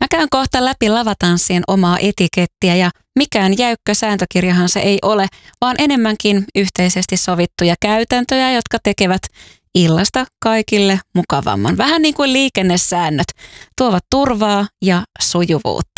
Mä käyn kohta läpi lavatanssien omaa etikettiä ja mikään jäykkä sääntökirjahan se ei ole, vaan enemmänkin yhteisesti sovittuja käytäntöjä, jotka tekevät illasta kaikille mukavamman. Vähän niin kuin liikennesäännöt, tuovat turvaa ja sujuvuutta.